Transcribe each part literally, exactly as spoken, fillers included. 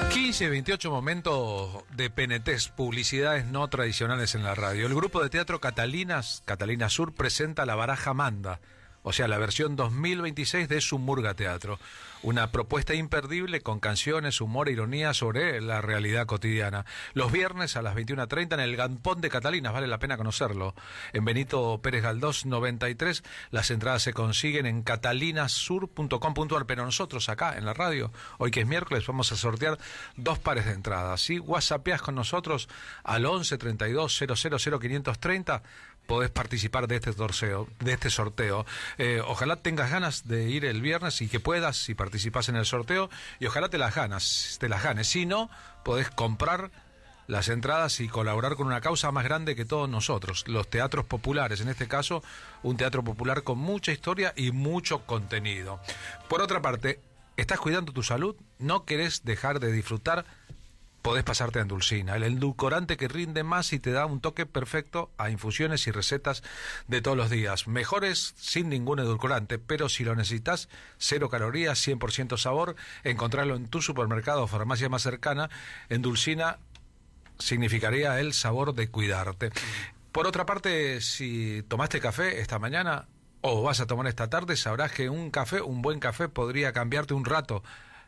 quince, veintiocho momentos de P N Ts, publicidades no tradicionales en la radio. El grupo de teatro Catalinas, Catalina Sur, presenta La Baraja Manda, o sea, la versión dos mil veintiséis de su Murga Teatro. Una propuesta imperdible con canciones, humor e ironía sobre la realidad cotidiana. Los viernes a las veintiuna treinta en el Galpón de Catalinas, vale la pena conocerlo. En Benito Pérez Galdós noventa y tres, las entradas se consiguen en catalinasur punto com punto ar, pero nosotros acá en la radio, hoy que es miércoles, vamos a sortear dos pares de entradas. Si whatsappeás con nosotros al once treinta y dos cero cero cero quinientos treinta, podés participar de este sorteo. De este sorteo. Eh, ojalá tengas ganas de ir el viernes y que puedas, si participás en el sorteo, y ojalá te las ganas, te las ganes. Si no, podés comprar las entradas y colaborar con una causa más grande que todos nosotros, los teatros populares, en este caso, un teatro popular con mucha historia y mucho contenido. Por otra parte, ¿estás cuidando tu salud? ¿No querés dejar de disfrutar? Podés pasarte a Endulcina, el endulcorante que rinde más y te da un toque perfecto a infusiones y recetas de todos los días. Mejores sin ningún edulcorante, pero si lo necesitas, cero calorías, cien por ciento sabor, encontrarlo en tu supermercado o farmacia más cercana. Endulcina significaría el sabor de cuidarte. Por otra parte, si tomaste café esta mañana o vas a tomar esta tarde, sabrás que un café, un buen café, podría cambiarte un rato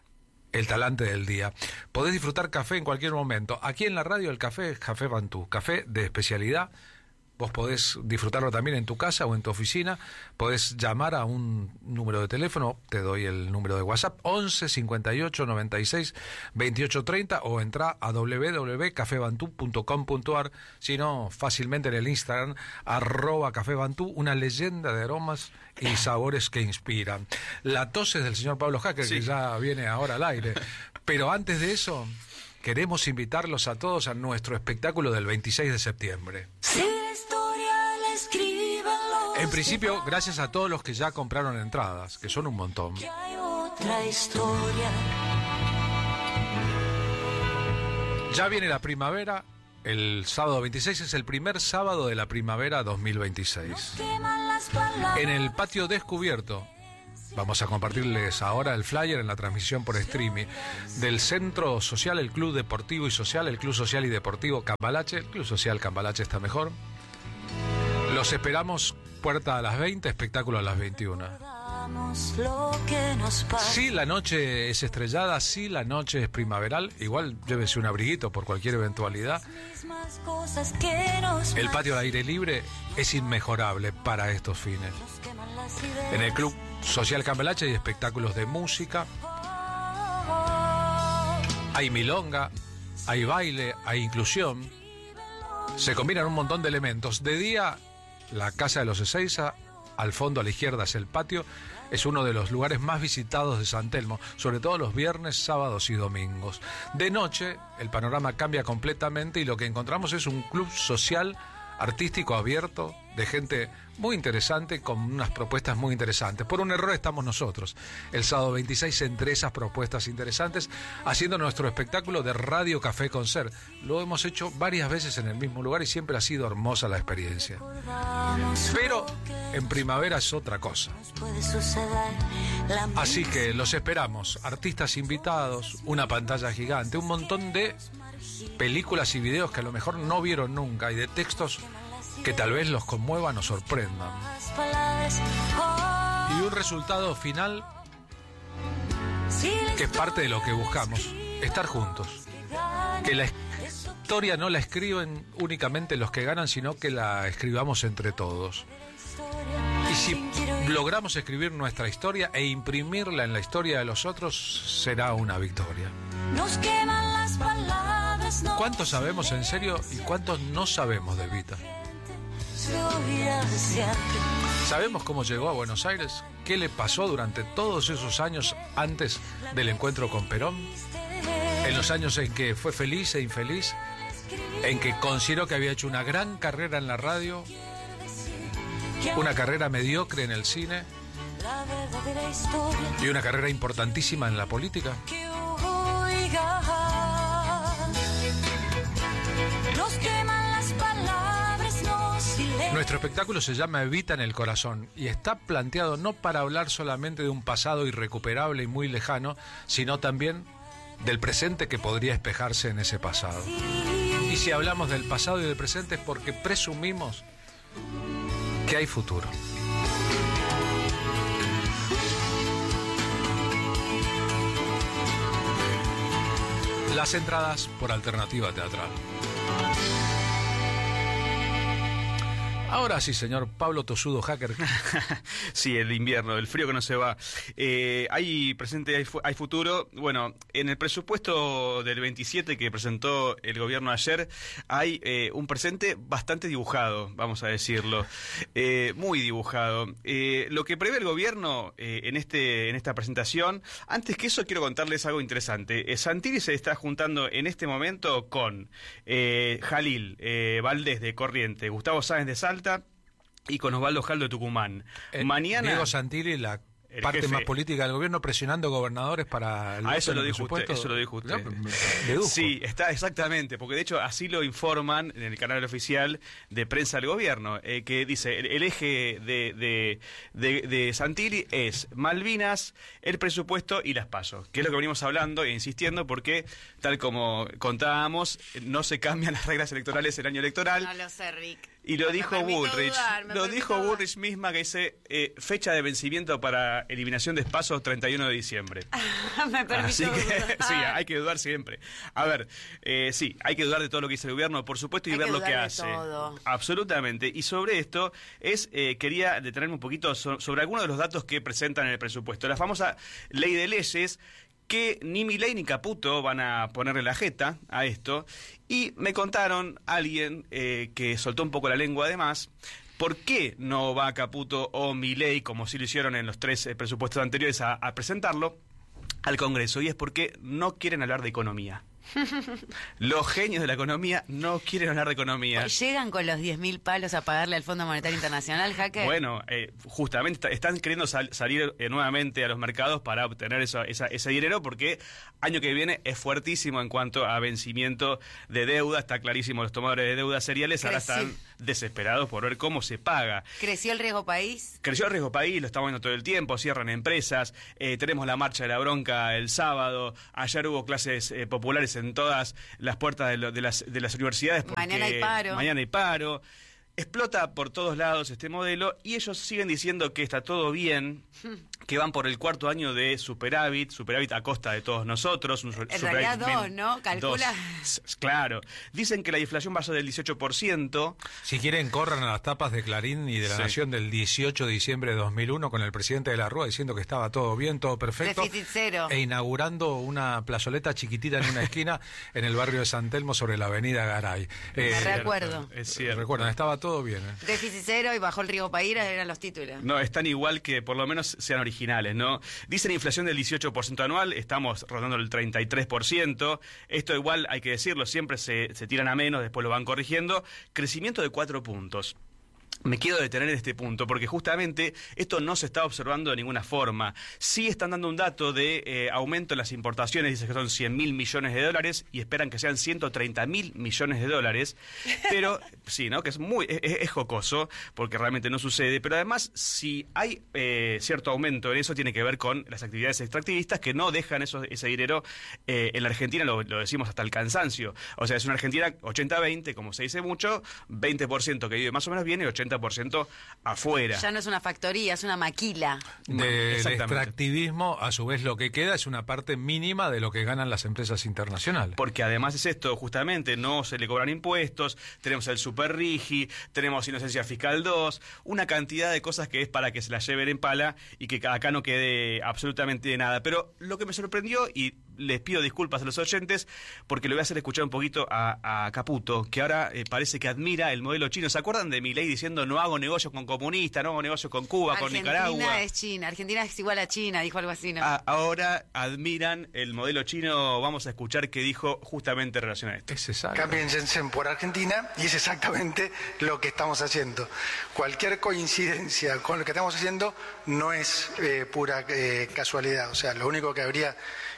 el talante del día. Podés disfrutar café en cualquier momento. Aquí en la radio el café es Café Bantú, café de especialidad. Vos podés disfrutarlo también en tu casa o en tu oficina. Podés llamar a un número de teléfono, te doy el número de WhatsApp, once cincuenta y ocho noventa y seis veintiocho treinta, o entra a doble u doble u doble u punto café bantú punto com punto ar, si no, fácilmente en el Instagram, arroba Café Bantú, una leyenda de aromas y sabores que inspiran. La tos es del señor Pablo Hacker, sí, que ya viene ahora al aire. Pero antes de eso, queremos invitarlos a todos a nuestro espectáculo del veintiséis de septiembre. Sí. En principio, gracias a todos los que ya compraron entradas, que son un montón. Ya viene la primavera, el sábado veintiséis es el primer sábado de la primavera dos mil veintiséis. En el patio descubierto, vamos a compartirles ahora el flyer en la transmisión por streaming del Centro Social, el Club Deportivo y Social, el Club Social y Deportivo Cambalache. El Club Social Cambalache está mejor. Los esperamos, puerta a las veinte, espectáculo a las veintiuna. Si la noche es estrellada, si la noche es primaveral, igual llévese un abriguito por cualquier eventualidad. El patio al aire libre es inmejorable para estos fines. En el Club Social Cambalache hay espectáculos de música, hay milonga, hay baile, hay inclusión. Se combinan un montón de elementos. De día, la Casa de los Ezeiza, al fondo a la izquierda es el patio, es uno de los lugares más visitados de San Telmo, sobre todo los viernes, sábados y domingos. De noche, el panorama cambia completamente y lo que encontramos es un club social, artístico, abierto, de gente muy interesante, con unas propuestas muy interesantes. Por un error estamos nosotros, el sábado veintiséis, entre esas propuestas interesantes, haciendo nuestro espectáculo de Radio Café Concert. Lo hemos hecho varias veces en el mismo lugar y siempre ha sido hermosa la experiencia. Pero en primavera es otra cosa. Así que los esperamos, artistas invitados, una pantalla gigante, un montón de películas y videos que a lo mejor no vieron nunca y de textos que tal vez los conmuevan o sorprendan. Y un resultado final que es parte de lo que buscamos, estar juntos. Que la historia no la escriben únicamente los que ganan, sino que la escribamos entre todos. Y si logramos escribir nuestra historia e imprimirla en la historia de los otros, será una victoria. Nos queman las palabras. ¿Cuántos sabemos en serio y cuántos no sabemos de Evita? ¿Sabemos cómo llegó a Buenos Aires? ¿Qué le pasó durante todos esos años antes del encuentro con Perón? En los años en que fue feliz e infeliz, en que consideró que había hecho una gran carrera en la radio, una carrera mediocre en el cine y una carrera importantísima en la política. Nuestro espectáculo se llama Evita en el Corazón y está planteado no para hablar solamente de un pasado irrecuperable y muy lejano, sino también del presente que podría espejarse en ese pasado. Y si hablamos del pasado y del presente es porque presumimos que hay futuro. Las entradas por Alternativa Teatral. Ahora sí, señor Pablo Tosudo Hacker. Sí, el invierno, el frío que no se va. Eh, hay presente, hay, hay futuro. Bueno, en el presupuesto del veintisiete que presentó el gobierno ayer, hay eh, un presente bastante dibujado, vamos a decirlo. Eh, muy dibujado. Eh, lo que prevé el gobierno eh, en, este, en esta presentación, antes que eso quiero contarles algo interesante. Eh, Santilli se está juntando en este momento con eh, Jalil eh, Valdés de Corrientes, Gustavo Sáenz de Salta, y con Osvaldo Jaldo de Tucumán. Eh, Mañana Diego Santilli, la el parte jefe. más política del gobierno, presionando gobernadores para el Ah, eso voto lo en el dijo usted, presupuesto. eso lo dijo usted. No, me- deduzco. Sí, está exactamente, porque de hecho así lo informan en el canal oficial de prensa del gobierno, eh, que dice, el, el eje de, de, de, de Santilli es Malvinas, el presupuesto y las PASO, que es lo que venimos hablando e insistiendo, porque tal como contábamos, no se cambian las reglas electorales el año electoral. No lo sé, Rick. Y lo Me dijo permito Bullrich, dudar, me lo permito dijo dudar. Bullrich misma, que dice eh, fecha de vencimiento para eliminación de espacios treinta y uno de diciembre. Me permito Así que dudar. sí, hay que dudar siempre. A ver, eh, sí, hay que dudar de todo lo que dice el gobierno, por supuesto, y Hay ver que lo que dudar de hace. todo. Absolutamente. Y sobre esto es eh, quería detenerme un poquito so- sobre algunos de los datos que presentan en el presupuesto. La famosa ley de leyes, que ni Milei ni Caputo van a ponerle la jeta a esto. Y me contaron alguien eh, que soltó un poco la lengua además, ¿por qué no va Caputo o Milei, como sí lo hicieron en los tres eh, presupuestos anteriores, a, a presentarlo al Congreso? Y es porque no quieren hablar de economía. Los genios de la economía no quieren hablar de economía. ¿Llegan con los diez mil palos a pagarle al Fondo Monetario Internacional, Hacker? Bueno, eh, justamente está- están queriendo sal- salir eh, nuevamente a los mercados para obtener eso, esa- ese dinero, porque año que viene es fuertísimo en cuanto a vencimiento de deuda. Está clarísimo, los tomadores de deuda seriales ahora Creció. están desesperados por ver cómo se paga. ¿Creció el riesgo país? Creció el riesgo país, lo estamos viendo todo el tiempo, cierran empresas, eh, tenemos la marcha de la bronca el sábado, ayer hubo clases eh, populares en todas las puertas de, lo- de las, de las universidades. Porque Mañana hay paro. Mañana hay paro. Explota por todos lados este modelo y ellos siguen diciendo que está todo bien, que van por el cuarto año de superávit, superávit a costa de todos nosotros. Un su- En superávit realidad dos, men- ¿no? Calcula. dos. S- Claro. Dicen que la inflación va a ser del dieciocho por ciento. Si quieren, corran a las tapas de Clarín y de La Sí. Nación del dieciocho de diciembre de dos mil uno con el presidente de la Rúa diciendo que estaba todo bien, todo perfecto. Déficit cero. E inaugurando una plazoleta chiquitita en una esquina en el barrio de San Telmo sobre la avenida Garay. Me Eh, recuerdo. Es cierto. Recuerdan, estaba todo bien. ¿eh? Déficit cero y bajó el riesgo país, eran los títulos. No, están igual, que por lo menos sean originales, ¿no? Dicen inflación del dieciocho por ciento anual, estamos rondando el treinta y tres por ciento. Esto igual, hay que decirlo, siempre se, se tiran a menos, después lo van corrigiendo. Crecimiento de cuatro puntos. Me quiero detener en este punto, porque justamente esto no se está observando de ninguna forma. Sí están dando un dato de eh, aumento en las importaciones, dice que son cien mil millones de dólares, y esperan que sean ciento treinta mil millones de dólares, pero sí, ¿no? Que es muy, es, es jocoso, porque realmente no sucede, pero además, si hay eh, cierto aumento en eso, tiene que ver con las actividades extractivistas que no dejan eso, ese dinero eh, en la Argentina, lo, lo decimos hasta el cansancio. O sea, es una Argentina ochenta veinte, como se dice mucho, veinte por ciento que vive más o menos bien y ochenta por ciento afuera. Ya no es una factoría, es una maquila. Del Exactamente. extractivismo, a su vez lo que queda es una parte mínima de lo que ganan las empresas internacionales. Porque además es esto, justamente, no se le cobran impuestos, tenemos el Super Rigi, tenemos Inocencia Fiscal dos, una cantidad de cosas que es para que se la lleven en pala y que acá no quede absolutamente nada. Pero lo que me sorprendió, y les pido disculpas a los oyentes, porque le voy a hacer escuchar un poquito a, a Caputo, que ahora eh, parece que admira el modelo chino. ¿Se acuerdan de Milei diciendo no hago negocios con comunistas, no hago negocios con Cuba, con Nicaragua? Argentina es China, Argentina es igual a China, dijo algo así, ¿no? A- ahora admiran el modelo chino. Vamos a escuchar qué dijo justamente en relación a esto. Es necesario. Cambien Shenzhen por Argentina y es exactamente lo que estamos haciendo. Cualquier coincidencia con lo que estamos haciendo no es eh, pura eh, casualidad. O sea, lo único que habría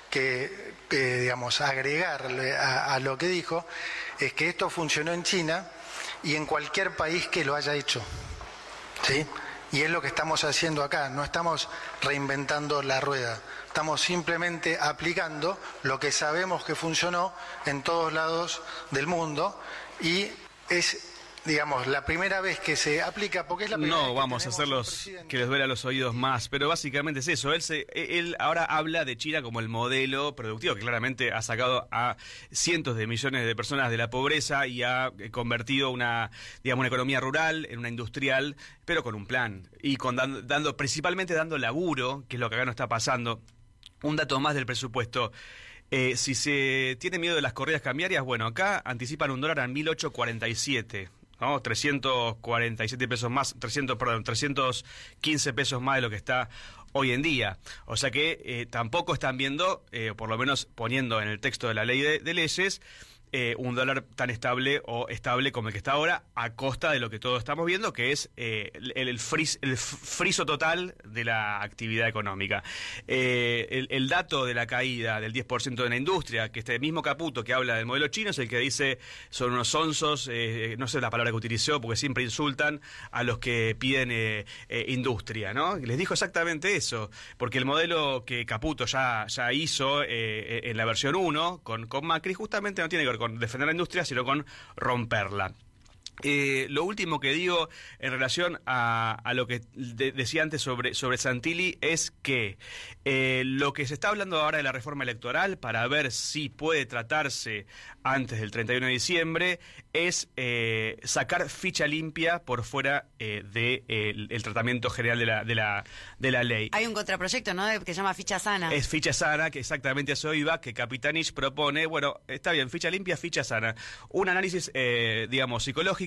que, que digamos, agregarle a, a lo que dijo es que esto funcionó en China y en cualquier país que lo haya hecho. ¿Sí? Y es lo que estamos haciendo acá, no estamos reinventando la rueda, estamos simplemente aplicando lo que sabemos que funcionó en todos lados del mundo y es, digamos, la primera vez que se aplica, porque es la primera no vez que vamos a tenemos hacerlos un que les duela los oídos más, pero básicamente es eso. Él, se, él ahora habla de China como el modelo productivo que claramente ha sacado a cientos de millones de personas de la pobreza y ha convertido una, digamos, una economía rural en una industrial, pero con un plan y con dando, dando principalmente dando laburo, que es lo que acá no está pasando. Un dato más del presupuesto. Eh, si se tiene miedo de las corridas cambiarias, bueno, acá anticipan un dólar a mil ochocientos cuarenta y siete. ¿No? trescientos cuarenta y siete pesos más, trescientos, perdón, trescientos quince pesos más de lo que está hoy en día. O sea que eh, tampoco están viendo, eh, por lo menos poniendo en el texto de la ley de, de leyes, eh, un dólar tan estable o estable como el que está ahora, a costa de lo que todos estamos viendo, que es eh, el, el, fris, el friso total de la actividad económica. Eh, el, el dato de la caída del diez por ciento de la industria, que este mismo Caputo que habla del modelo chino, es el que dice son unos sonsos, eh, no sé la palabra que utilizó, porque siempre insultan a los que piden eh, eh, industria, ¿no? Les dijo exactamente eso, porque el modelo que Caputo ya, ya hizo eh, en la versión uno, con, con Macri, justamente no tiene que ver con defender la industria, sino con romperla. Eh, lo último que digo en relación a, a lo que de, decía antes sobre, sobre Santilli es que eh, lo que se está hablando ahora de la reforma electoral para ver si puede tratarse antes del treinta y uno de diciembre es eh, sacar ficha limpia por fuera eh, del de, el tratamiento general de la, de, la, de la ley. Hay un contraproyecto, ¿no?, que se llama ficha sana. Es ficha sana, que exactamente a eso iba, que Capitanich propone, bueno, está bien, ficha limpia, ficha sana. Un análisis, eh, digamos, psicológico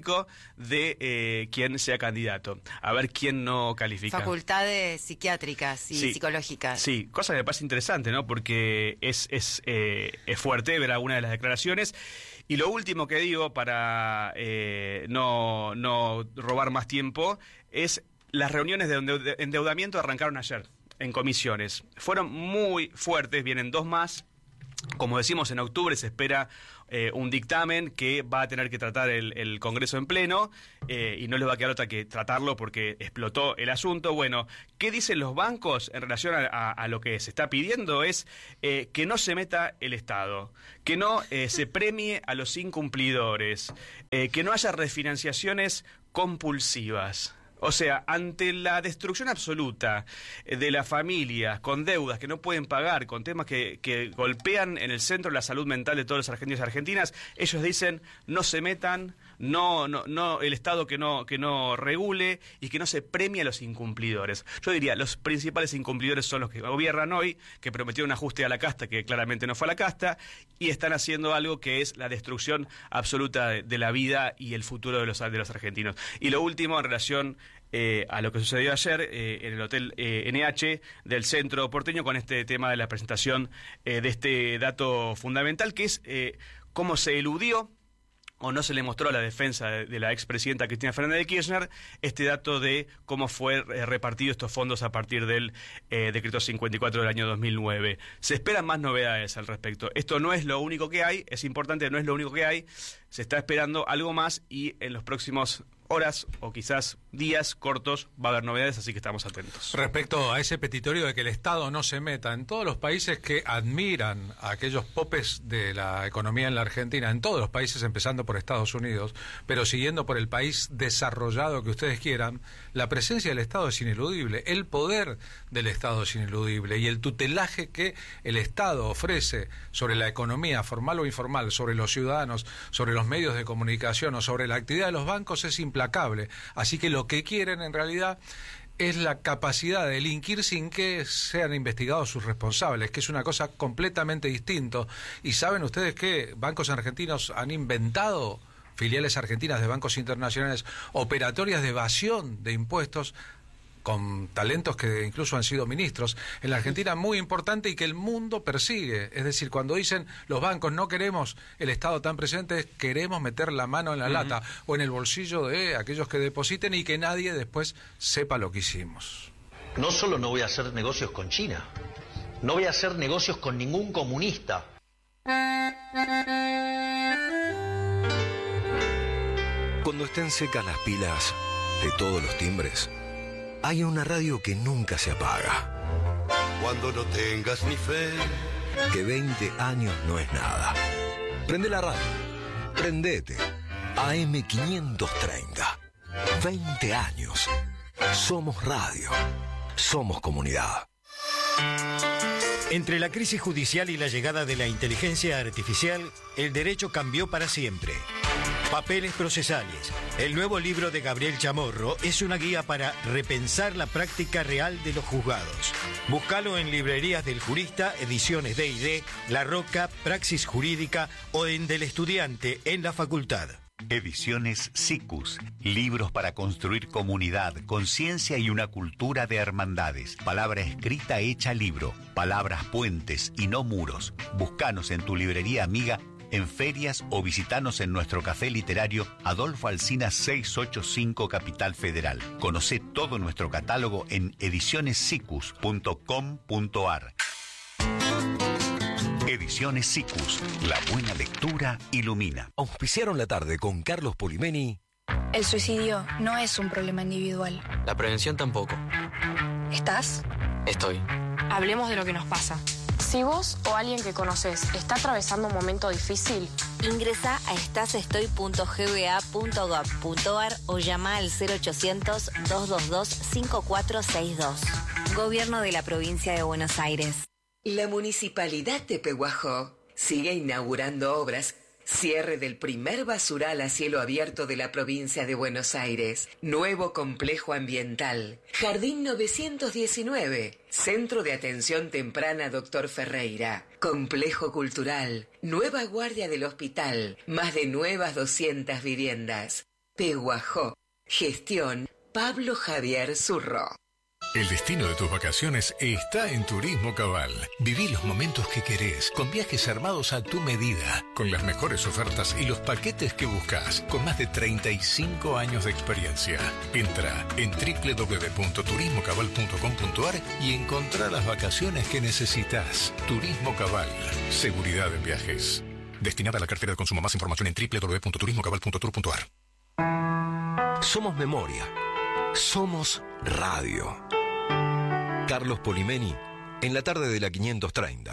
de eh, quién sea candidato, a ver quién no califica. Facultades psiquiátricas y sí, psicológicas. Sí, cosa que me parece interesante, ¿no? Porque es, es, eh, es fuerte ver alguna de las declaraciones. Y lo último que digo, para eh, no, no robar más tiempo, es las reuniones de endeudamiento arrancaron ayer en comisiones. Fueron muy fuertes, vienen dos más. Como decimos, en octubre se espera eh, un dictamen que va a tener que tratar el, el Congreso en pleno eh, y no les va a quedar otra que tratarlo porque explotó el asunto. Bueno, ¿qué dicen los bancos en relación a, a, a lo que se está pidiendo? Es eh, que no se meta el Estado, que no eh, se premie a los incumplidores, eh, que no haya refinanciaciones compulsivas. O sea, ante la destrucción absoluta de las familias, con deudas que no pueden pagar, con temas que, que golpean en el centro de la salud mental de todos los argentinos y argentinas, ellos dicen no se metan, no, no, no, el Estado que no, que no regule y que no se premie a los incumplidores. Yo diría, los principales incumplidores son los que gobiernan hoy, que prometieron un ajuste a la casta, que claramente no fue a la casta, y están haciendo algo que es la destrucción absoluta de, de la vida y el futuro de los, de los argentinos. Y lo último, en relación Eh, a lo que sucedió ayer eh, en el Hotel eh, N H del centro porteño con este tema de la presentación eh, de este dato fundamental, que es eh, cómo se eludió o no se le mostró a la defensa de, de la expresidenta Cristina Fernández de Kirchner este dato de cómo fue eh, repartido estos fondos a partir del eh, decreto cincuenta y cuatro del año dos mil nueve. Se esperan más novedades al respecto. Esto no es lo único que hay, es importante, no es lo único que hay, se está esperando algo más y en los próximos horas o quizás días cortos va a haber novedades, así que estamos atentos. Respecto a ese petitorio de que el Estado no se meta, en todos los países que admiran a aquellos popes de la economía en la Argentina, en todos los países, empezando por Estados Unidos, pero siguiendo por el país desarrollado que ustedes quieran, la presencia del Estado es ineludible, el poder del Estado es ineludible y el tutelaje que el Estado ofrece sobre la economía formal o informal, sobre los ciudadanos, sobre los medios de comunicación o sobre la actividad de los bancos es implacable. Así que lo que quieren en realidad es la capacidad de delinquir sin que sean investigados sus responsables, que es una cosa completamente distinta. Y saben ustedes que bancos argentinos han inventado filiales argentinas de bancos internacionales operatorias de evasión de impuestos con talentos que incluso han sido ministros en la Argentina, muy importante y que el mundo persigue. Es decir, cuando dicen los bancos no queremos el Estado tan presente, queremos meter la mano en la uh-huh. lata o en el bolsillo de aquellos que depositen y que nadie después sepa lo que hicimos. No solo no voy a hacer negocios con China, no voy a hacer negocios con ningún comunista. Cuando estén secas las pilas de todos los timbres, hay una radio que nunca se apaga. Cuando no tengas ni fe, que veinte años no es nada. Prende la radio. Prendete. A M quinientos treinta. veinte años. Somos radio. Somos comunidad. Entre la crisis judicial y la llegada de la inteligencia artificial, el derecho cambió para siempre. Papeles procesales. El nuevo libro de Gabriel Chamorro es una guía para repensar la práctica real de los juzgados. Búscalo en librerías del Jurista, Ediciones D y D, La Roca, Praxis Jurídica o en Del Estudiante en la Facultad. Ediciones SICUS, libros para construir comunidad, conciencia y una cultura de hermandades. Palabra escrita hecha libro, palabras puentes y no muros. Búscanos en tu librería amiga, en ferias o visitanos en nuestro café literario Adolfo Alsina seiscientos ochenta y cinco Capital Federal. Conoce todo nuestro catálogo en ediciones sicus punto com punto ar. Ediciones SICUS, la buena lectura ilumina. Auspiciaron la tarde con Carlos Polimeni. El suicidio no es un problema individual. La prevención tampoco. ¿Estás? Estoy. Hablemos de lo que nos pasa. Si vos o alguien que conoces está atravesando un momento difícil, ingresa a estasestoy punto g b a punto gov punto ar o llama al cero ochocientos, dos dos dos, cinco cuatro seis dos. Gobierno de la Provincia de Buenos Aires. La Municipalidad de Pehuajó sigue inaugurando obras. Cierre del primer basural a cielo abierto de la provincia de Buenos Aires. Nuevo complejo ambiental. Jardín novecientos diecinueve. Centro de Atención Temprana Doctor Ferreira. Complejo cultural. Nueva guardia del hospital. Más de nuevas doscientas viviendas. Pehuajó. Gestión Pablo Javier Zurro. El destino de tus vacaciones está en Turismo Cabal. Viví los momentos que querés, con viajes armados a tu medida, con las mejores ofertas y los paquetes que buscas, con más de treinta y cinco años de experiencia. Entra en doble u doble u doble u punto turismo cabal punto com punto ar y encontrá las vacaciones que necesitas. Turismo Cabal, seguridad en viajes. Destinada a la cartera de consumo. Más información en doble u doble u doble u punto turismo cabal punto tour punto ar. Somos memoria. Somos radio. Carlos Polimeni, en la tarde de la quinientos treinta.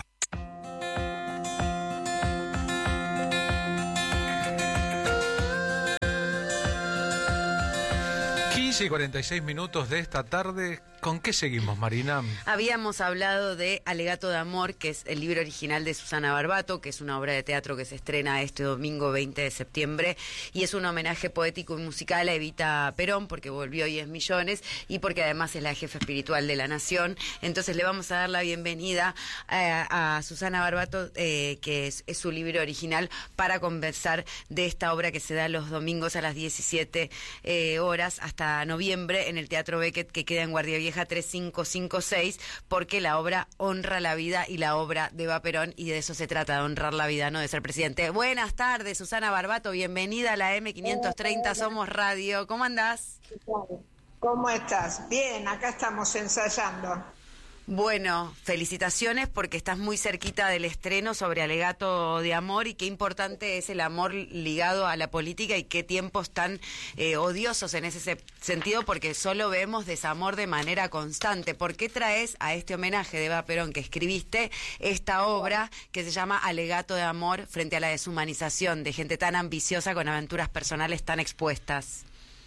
quince y cuarenta y seis minutos de esta tarde. ¿Con qué seguimos, Marina? Habíamos hablado de Alegato de Amor, que es el libro original de Susana Barbato, que es una obra de teatro que se estrena este domingo veinte de septiembre, y es un homenaje poético y musical a Evita Perón, porque volvió y es Millones, y porque además es la jefa espiritual de la nación. Entonces le vamos a dar la bienvenida a, a Susana Barbato, eh, que es, es su libro original, para conversar de esta obra que se da los domingos a las diecisiete eh, horas hasta noviembre en el Teatro Beckett, que queda en Guardia Vieja tres cinco cinco seis, porque la obra honra la vida y la obra de Eva Perón, y de eso se trata, de honrar la vida, no de ser presidente. Buenas tardes, Susana Barbato, bienvenida a la M quinientos treinta Somos Radio. ¿Cómo andás? ¿Cómo estás? Bien, acá estamos ensayando. Bueno, felicitaciones porque estás muy cerquita del estreno sobre Alegato de Amor, y qué importante es el amor ligado a la política y qué tiempos tan eh, odiosos en ese sentido, porque solo vemos desamor de manera constante. ¿Por qué traes a este homenaje de Eva Perón que escribiste esta obra que se llama Alegato de Amor frente a la deshumanización de gente tan ambiciosa con aventuras personales tan expuestas?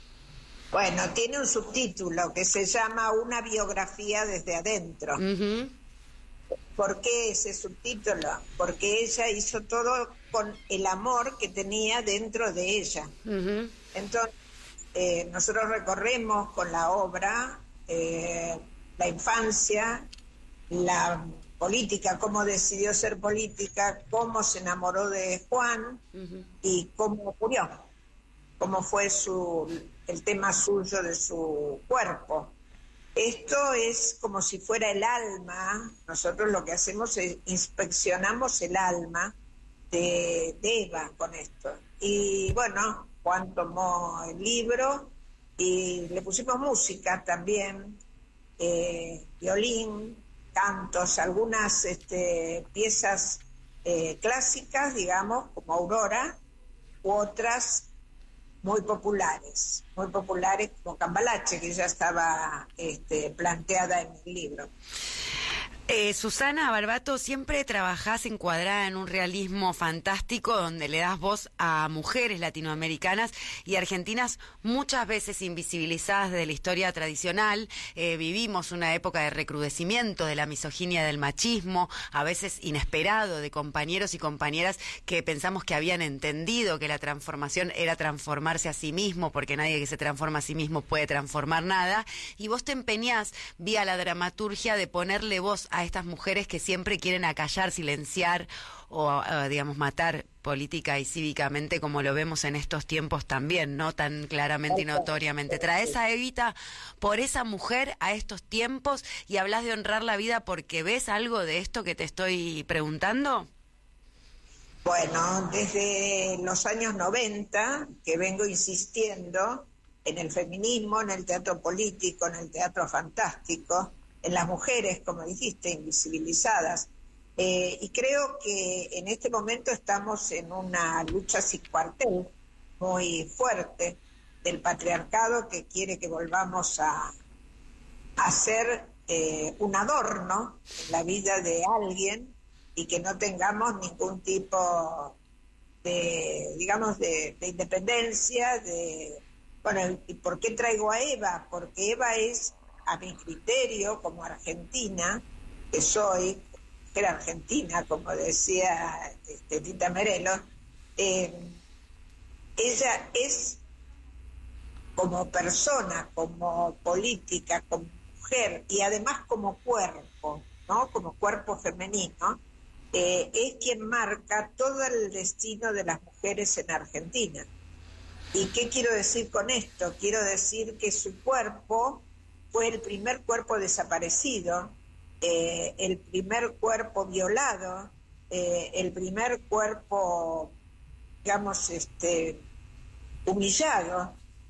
Bueno, tiene un subtítulo que se llama Una biografía desde adentro. Uh-huh. ¿Por qué ese subtítulo? Porque ella hizo todo con el amor que tenía dentro de ella. Uh-huh. Entonces, eh, nosotros recorremos con la obra eh, la infancia, la política, cómo decidió ser política, cómo se enamoró de Juan uh-huh. y cómo murió, cómo fue su... el tema suyo de su cuerpo. Esto es como si fuera el alma. Nosotros lo que hacemos es inspeccionamos el alma de, de Eva con esto. Y bueno, Juan tomó el libro y le pusimos música también, eh, violín, cantos, algunas este, piezas eh, clásicas, digamos, como Aurora, u otras muy populares, muy populares como Cambalache, que ya estaba este, planteada en el libro. Eh, Susana Barbato, siempre trabajás encuadrada en un realismo fantástico donde le das voz a mujeres latinoamericanas y argentinas muchas veces invisibilizadas de la historia tradicional. Eh, vivimos una época de recrudecimiento de la misoginia, del machismo, a veces inesperado, de compañeros y compañeras que pensamos que habían entendido que la transformación era transformarse a sí mismo, porque nadie que se transforma a sí mismo puede transformar nada. Y vos te empeñás, vía la dramaturgia, de ponerle voz a estas mujeres que siempre quieren acallar, silenciar o, uh, digamos, matar política y cívicamente, como lo vemos en estos tiempos también, no tan claramente y notoriamente. Traes a Evita por esa mujer a estos tiempos y hablas de honrar la vida porque ves algo de esto que te estoy preguntando. Bueno, desde los años noventa que vengo insistiendo en el feminismo, en el teatro político, en el teatro fantástico, en las mujeres, como dijiste, invisibilizadas. Eh, y creo que en este momento estamos en una lucha sin cuartel muy fuerte del patriarcado que quiere que volvamos a, a ser eh, un adorno en la vida de alguien y que no tengamos ningún tipo de, digamos, de, de independencia. De, bueno, ¿y por qué traigo a Eva? Porque Eva es, a mi criterio, como argentina, que soy, mujer argentina, como decía este, Tita Merelo, eh, ella es, como persona, como política, como mujer, y además como cuerpo, ¿no? Como cuerpo femenino, eh, es quien marca todo el destino de las mujeres en Argentina. ¿Y qué quiero decir con esto? Quiero decir que su cuerpo fue el primer cuerpo desaparecido, eh, el primer cuerpo violado, eh, el primer cuerpo, digamos, este, humillado.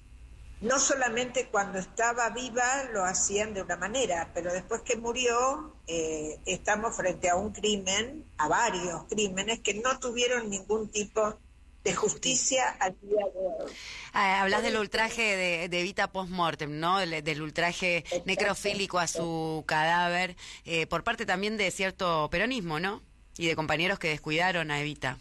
No solamente cuando estaba viva lo hacían de una manera, pero después que murió eh, estamos frente a un crimen, a varios crímenes que no tuvieron ningún tipo de justicia al día de hoy. Ah, hablas del ultraje de, de Evita post-mortem, ¿no? Del, del ultraje necrofílico a su cadáver, eh, por parte también de cierto peronismo, ¿no? Y de compañeros que descuidaron a Evita.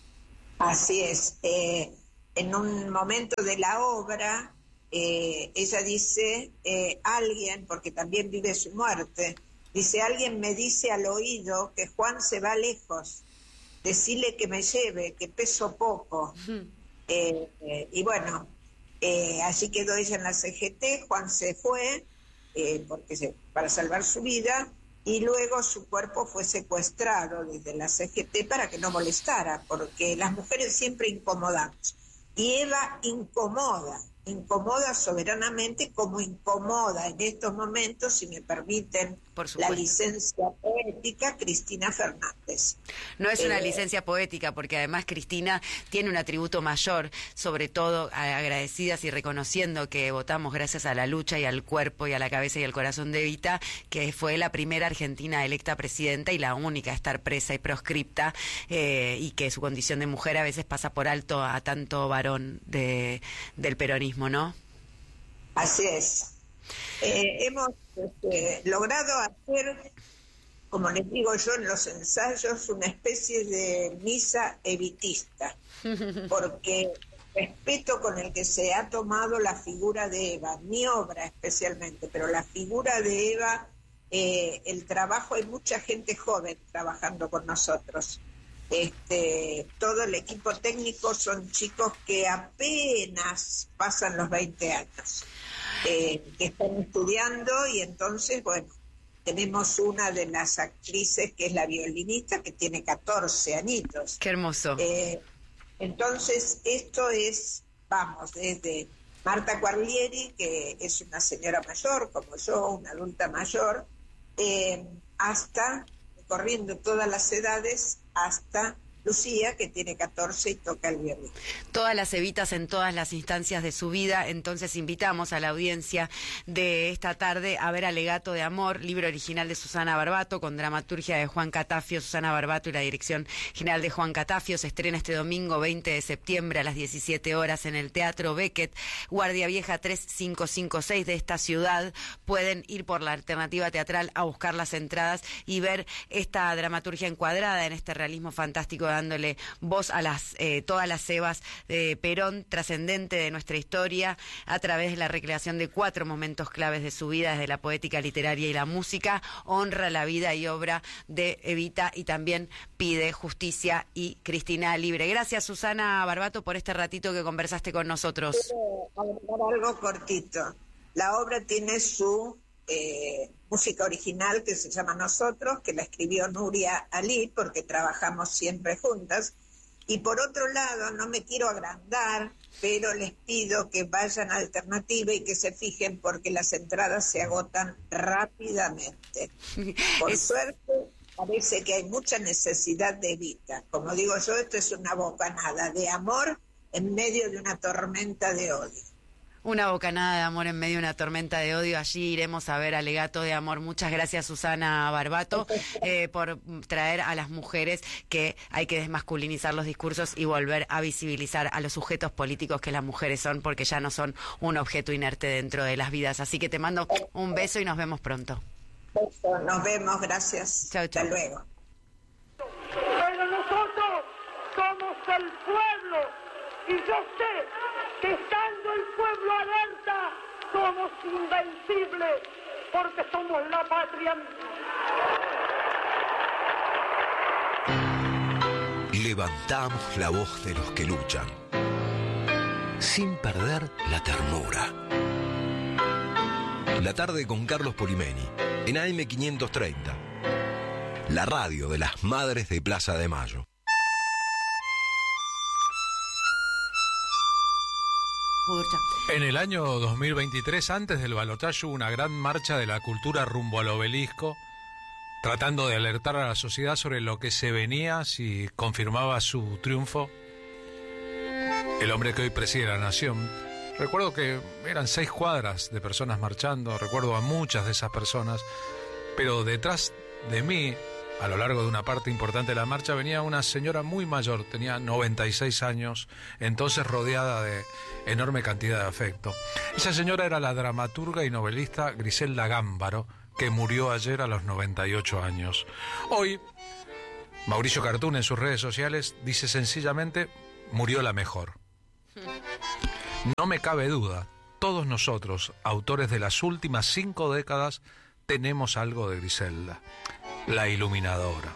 Así es. Eh, en un momento de la obra, eh, ella dice, eh, alguien, porque también vive su muerte, dice, alguien me dice al oído que Juan se va lejos. Decirle que me lleve, que peso poco. Uh-huh. eh, eh, y bueno, eh, allí quedó ella en la C G T, Juan se fue eh, porque se, para salvar su vida, y luego su cuerpo fue secuestrado desde la C G T para que no molestara, porque las mujeres siempre incomodamos. Y Eva incomoda, incomoda soberanamente, como incomoda en estos momentos, si me permiten la licencia poética, Cristina Fernández. No es una eh, licencia poética, porque además Cristina tiene un atributo mayor, sobre todo agradecidas y reconociendo que votamos gracias a la lucha y al cuerpo y a la cabeza y al corazón de Evita, que fue la primera argentina electa presidenta y la única a estar presa y proscripta, eh, y que su condición de mujer a veces pasa por alto a tanto varón de, del peronismo, ¿no? Así es. Eh, hemos este, logrado hacer, como les digo yo en los ensayos, una especie de misa evitista, porque el respeto con el que se ha tomado la figura de Eva, mi obra especialmente, pero la figura de Eva, eh, el trabajo, hay mucha gente joven trabajando con nosotros. Este, todo el equipo técnico son chicos que apenas pasan los veinte años, eh, que están estudiando, y entonces, bueno, tenemos una de las actrices que es la violinista, que tiene catorce añitos. ¡Qué hermoso! Eh, entonces, esto es, vamos, desde Marta Quaglieri, que es una señora mayor, como yo, una adulta mayor, eh, hasta, recorriendo todas las edades, hasta Lucía, que tiene catorce y toca el violín. Todas las Evitas en todas las instancias de su vida, entonces invitamos a la audiencia de esta tarde a ver Alegato de Amor, libro original de Susana Barbato, con dramaturgia de Juan Catafio, Susana Barbato y la dirección general de Juan Catafio. Se estrena este domingo veinte de septiembre a las diecisiete horas en el Teatro Beckett, Guardia Vieja tres cinco cinco seis de esta ciudad. Pueden ir por la alternativa teatral a buscar las entradas y ver esta dramaturgia encuadrada en este realismo fantástico, dándole voz a las eh, todas las Evas de Perón, trascendente de nuestra historia, a través de la recreación de cuatro momentos claves de su vida, desde la poética literaria y la música. Honra la vida y obra de Evita y también pide justicia y Cristina libre. Gracias, Susana Barbato, por este ratito que conversaste con nosotros. Quiero agregar algo cortito. La obra tiene su eh, música original, que se llama Nosotros, que la escribió Nuria Ali, porque trabajamos siempre juntas. Y por otro lado, no me quiero agrandar, pero les pido que vayan a Alternativa y que se fijen, porque las entradas se agotan rápidamente. Por es... suerte, parece que hay mucha necesidad de Evita. Como digo yo, esto es una bocanada de amor en medio de una tormenta de odio. Una bocanada de amor en medio de una tormenta de odio. Allí iremos a ver Alegato de Amor. Muchas gracias, Susana Barbato, eh, por traer a las mujeres que hay que desmasculinizar los discursos y volver a visibilizar a los sujetos políticos que las mujeres son, porque ya no son un objeto inerte dentro de las vidas. Así que te mando un beso y nos vemos pronto. Beso, nos vemos, gracias. Chau, chau. Hasta luego. Pero nosotros somos el pueblo y yo sé que estando el pueblo alerta somos invencibles, porque somos la patria. Levantamos la voz de los que luchan, sin perder la ternura. La tarde con Carlos Polimeni, en A M quinientos treinta, la radio de las madres de Plaza de Mayo. En el año dos mil veintitrés, antes del balotaje, hubo una gran marcha de la cultura rumbo al obelisco, tratando de alertar a la sociedad sobre lo que se venía si confirmaba su triunfo el hombre que hoy preside la nación. Recuerdo que eran seis cuadras de personas marchando, recuerdo a muchas de esas personas, pero detrás de mí, a lo largo de una parte importante de la marcha, venía una señora muy mayor, tenía noventa y seis años, entonces rodeada de enorme cantidad de afecto. Esa señora era la dramaturga y novelista Griselda Gámbaro, que murió ayer a los noventa y ocho años. Hoy, Mauricio Cartún en sus redes sociales dice sencillamente: murió la mejor. No me cabe duda, todos nosotros, autores de las últimas cinco décadas, tenemos algo de Griselda, la iluminadora.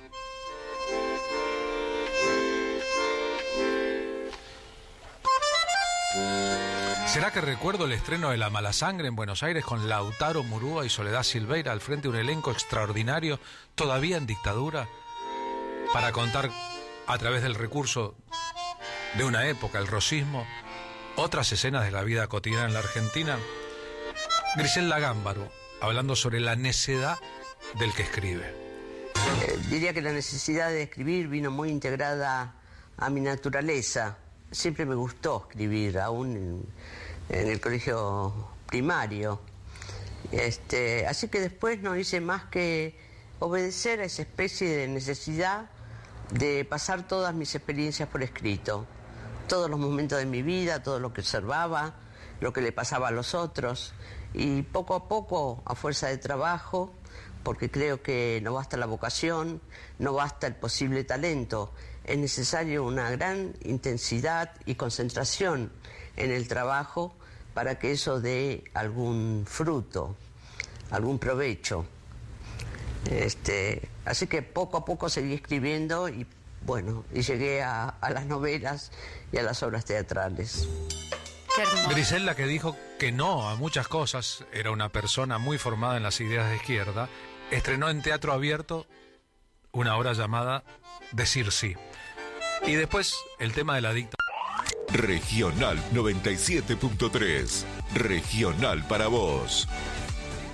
¿Será que recuerdo el estreno de La Mala Sangre en Buenos Aires con Lautaro Murúa y Soledad Silveira al frente de un elenco extraordinario, todavía en dictadura, para contar a través del recurso de una época, el rosismo, otras escenas de la vida cotidiana en la Argentina? Griselda Gámbaro, hablando sobre la necedad del que escribe. Eh, diría que la necesidad de escribir vino muy integrada a mi naturaleza. Siempre me gustó escribir, aún en, en el colegio primario. Este, así que después no hice más que obedecer a esa especie de necesidad de pasar todas mis experiencias por escrito. Todos los momentos de mi vida, todo lo que observaba, lo que le pasaba a los otros. Y poco a poco, a fuerza de trabajo, porque creo que no basta la vocación, no basta el posible talento, es necesario una gran intensidad y concentración en el trabajo para que eso dé algún fruto, algún provecho. Este, así que poco a poco seguí escribiendo y bueno, y llegué a, a las novelas y a las obras teatrales. Griselda, que dijo que no a muchas cosas, era una persona muy formada en las ideas de izquierda, estrenó en Teatro Abierto una obra llamada Decir Sí. Y después el tema de la dictadura. Regional noventa y siete punto tres. Regional para vos.